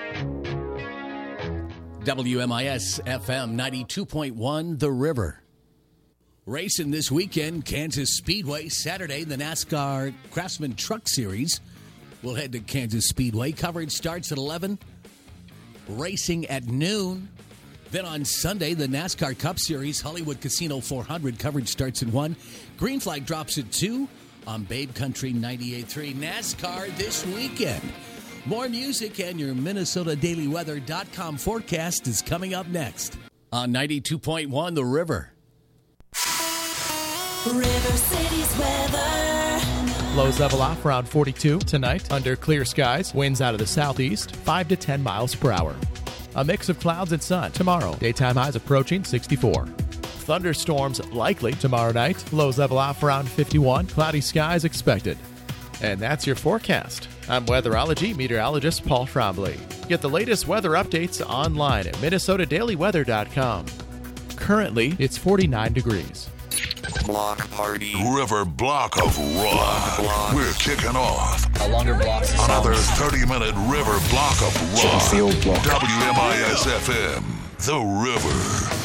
WMIS FM 92.1, The River. Racing this weekend, Kansas Speedway. Saturday, the NASCAR Craftsman Truck Series will head to Kansas Speedway. Coverage starts at 11. Racing at noon. Then on Sunday, the NASCAR Cup Series, Hollywood Casino 400. Coverage starts at 1. Green Flag drops at 2 on Babe Country 98.3. NASCAR this weekend. More music and your MinnesotaDailyWeather.com forecast is coming up next on 92.1 The River. River City's weather. Lows level off around 42 tonight under clear skies. Winds out of the southeast, 5 to 10 miles per hour. A mix of clouds and sun tomorrow. Daytime highs approaching 64. Thunderstorms likely tomorrow night. Lows level off around 51. Cloudy skies expected. And that's your forecast. I'm weatherology meteorologist Paul Trombley. Get the latest weather updates online at MinnesotaDailyWeather.com. Currently, it's 49 degrees. Block party. River Block of Rock. We're kicking off. A longer block. Another 30-minute River Block of Rock. Field block. WMIS FM. The River.